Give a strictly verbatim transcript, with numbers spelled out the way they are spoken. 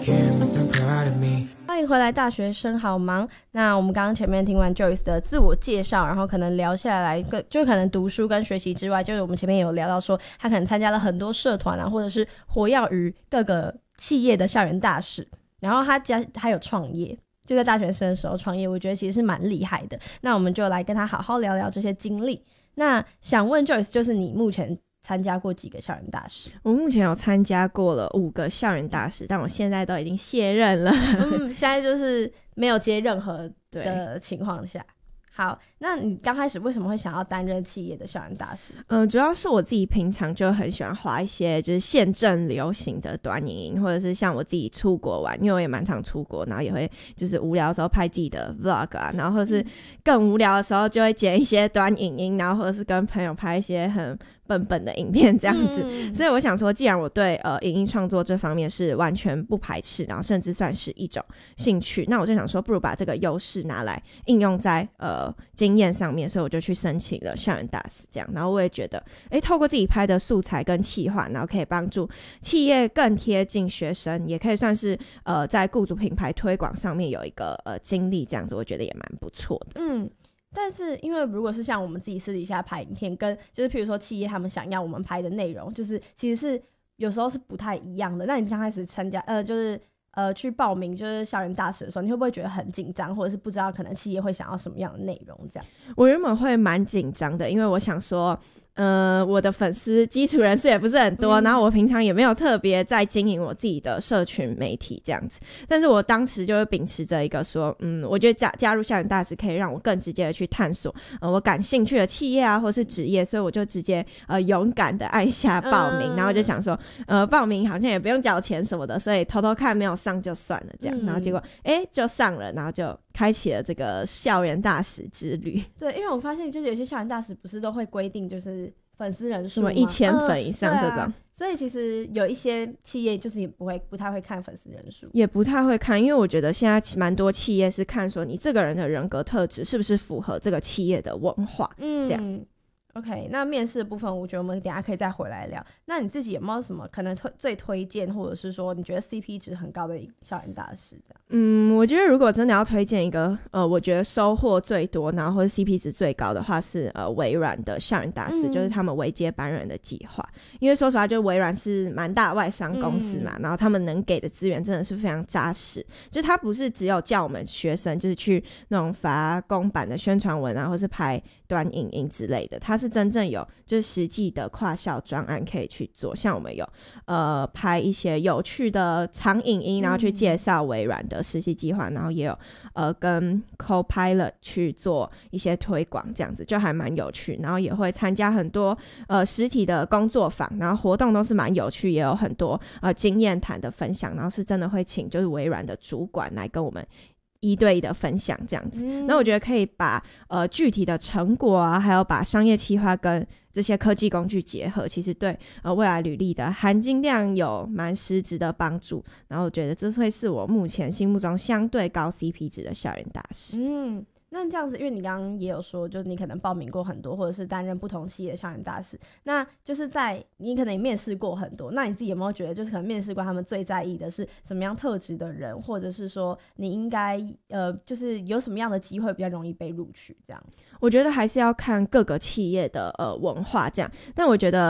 欢迎回来，大学生好忙。那我们刚刚前面听完 Joyce 的自我介绍，然后可能聊下来，就可能读书跟学习之外，就是我们前面有聊到说，他可能参加了很多社团啊，或者是活跃于各个企业的校园大使，然后他家还有创业，就在大学生的时候创业，我觉得其实是蛮厉害的。那我们就来跟他好好聊聊这些经历。那想问 Joyce， 就是你目前参加过几个校园大使？ 我目前有参加过了五个校园大使，但我现在都已经卸任了。 嗯，现在就是没有接任何的情况下。好，那你刚开始为什么会想要担任企业的校园大使？ 嗯、呃，主要是我自己平常就很喜欢画一些就是现正流行的短影音，或者是像我自己出国玩，因为我也蛮常出国，然后也会就是无聊的时候拍自己的 vlog 啊，然后或者是更无聊的时候就会剪一些短影音，然后或者是跟朋友拍一些很笨笨的影片这样子、嗯、所以我想说既然我对呃影音创作这方面是完全不排斥，然后甚至算是一种兴趣，那我就想说不如把这个优势拿来应用在呃经验上面，所以我就去申请了校园大使这样。然后我也觉得诶透过自己拍的素材跟企划，然后可以帮助企业更贴近学生，也可以算是呃在雇主品牌推广上面有一个呃经历这样子，我觉得也蛮不错的。 嗯，但是因为如果是像我们自己私底下拍影片，跟就是譬如说企业他们想要我们拍的内容，就是其实是有时候是不太一样的。那你刚开始参加呃就是呃去报名就是校园大使的时候，你会不会觉得很紧张，或者是不知道可能企业会想要什么样的内容这样？ 我原本会蛮紧张的，因为我想说呃，我的粉丝基础人数也不是很多、嗯、然后我平常也没有特别在经营我自己的社群媒体这样子，但是我当时就会秉持着一个说嗯，我觉得加加入校园大使可以让我更直接的去探索呃我感兴趣的企业啊或是职业，所以我就直接呃勇敢的按下报名、嗯、然后就想说呃报名好像也不用缴钱什么的，所以偷偷看没有上就算了这样、嗯、然后结果诶就上了，然后就开启了这个校园大使之旅。 对，因为我发现就是有些校园大使不是都会规定就是粉丝人数吗？ 什么一千粉以上这种、嗯啊、 所以其实有一些企业就是也不会不太会看粉丝人数， 也不太会看，因为我觉得现在蛮多企业是看说你这个人的人格特质是不是符合这个企业的文化、嗯、这样。 OK， 那面试的部分我觉得我们等一下可以再回来聊。那你自己有没有什么可能推最推荐，或者是说你觉得 C P 值很高的校园大使这样？ 嗯，我觉得如果真的要推荐一个呃我觉得收获最多然后或者 C P 值最高的话是呃微软的校园大使、嗯、就是他们微接班人的计划。因为说实话就微软是蛮大外商公司嘛、嗯、然后他们能给的资源真的是非常扎实，就是他不是只有叫我们学生就是去那种发公版的宣传文啊或是拍短影音之类的，他是真正有就是实际的跨校专案可以去做，像我们有呃拍一些有趣的长影音然后去介绍微软的实习计划、嗯、然后也有呃跟 Copilot 去做一些推广这样子，就还蛮有趣，然后也会参加很多呃实体的工作坊，然后活动都是蛮有趣，也有很多呃经验谈的分享，然后是真的会请就是微软的主管来跟我们一对一的分享这样子、嗯、那我觉得可以把呃具体的成果啊还有把商业企划跟这些科技工具结合，其实对呃未来履历的含金量有蛮实质的帮助，然后我觉得这会是我目前心目中相对高 C P 值的校园大使。 嗯，那这样子因为你刚刚也有说就是你可能报名过很多或者是担任不同企业的校园大使，那就是在你可能也面试过很多，那你自己有没有觉得就是可能面试官他们最在意的是什么样特质的人，或者是说你应该呃就是有什么样的机会比较容易被录取这样？ 我觉得还是要看各个企业的呃文化这样，但我觉得